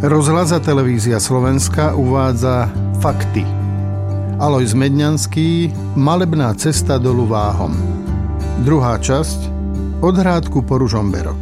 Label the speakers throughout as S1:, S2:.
S1: Rozhlas a televízia Slovenska uvádza Fakty. Alojz Medňanský, Malebná cesta dolu Váhom. Druhá časť, Od Hrádku po Ružomberok.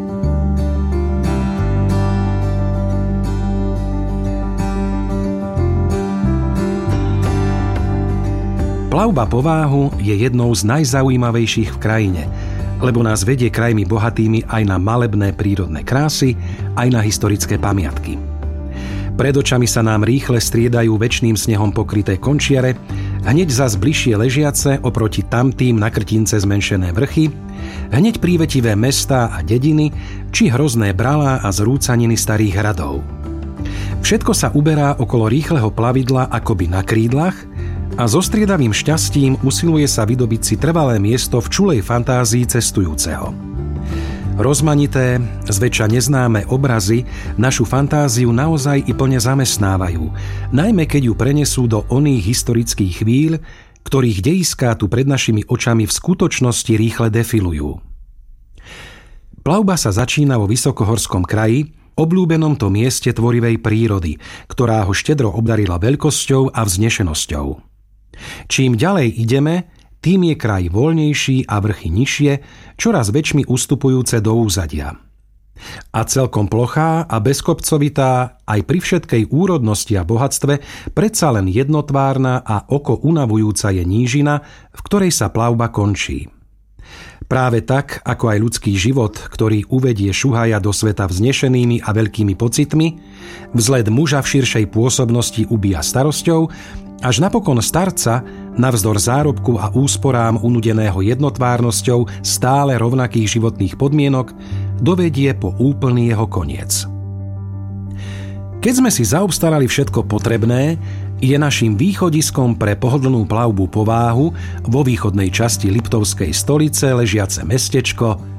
S2: Plavba po Váhu je jednou z najzaujímavejších v krajine, lebo nás vedie krajmi bohatými aj na malebné prírodné krásy, aj na historické pamiatky. Pred očami sa nám rýchle striedajú večným snehom pokryté končiare, hneď zas bližšie ležiace oproti tamtým na krtince zmenšené vrchy, hneď prívetivé mestá a dediny, či hrozné bralá a zrúcaniny starých hradov. Všetko sa uberá okolo rýchleho plavidla akoby na krídlach a so striedavým šťastím usiluje sa vydobiť si trvalé miesto v čulej fantázii cestujúceho. Rozmanité, zväčša neznáme obrazy našu fantáziu naozaj i plne zamestnávajú, najmä keď ju prenesú do oných historických chvíľ, ktorých dejiská tu pred našimi očami v skutočnosti rýchle defilujú. Plavba sa začína vo vysokohorskom kraji, obľúbenom to mieste tvorivej prírody, ktorá ho štedro obdarila veľkosťou a vznešenosťou. Čím ďalej ideme, tým je kraj voľnejší a vrchy nižšie, čoraz väčšmi ustupujúce do úzadia. A celkom plochá a bezkopcovitá, aj pri všetkej úrodnosti a bohatstve, predsa len jednotvárna a oko unavujúca je nížina, v ktorej sa plavba končí. Práve tak, ako aj ľudský život, ktorý uvedie šuhaja do sveta vznešenými a veľkými pocitmi, vzhled muža v širšej pôsobnosti ubíja starosťou, až napokon starca, navzdor zárobku a úsporám unudeného jednotvárnosťou stále rovnakých životných podmienok, dovedie po úplný jeho koniec. Keď sme si zaobstarali všetko potrebné, je naším východiskom pre pohodlnú plavbu po Váhu vo východnej časti Liptovskej stolice ležiace mestečko